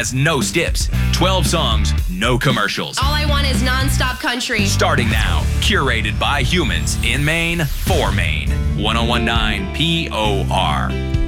has no skips. 12 songs, no commercials. All I want is non-stop country. Starting now, curated by humans in Maine for Maine. 1019 POR.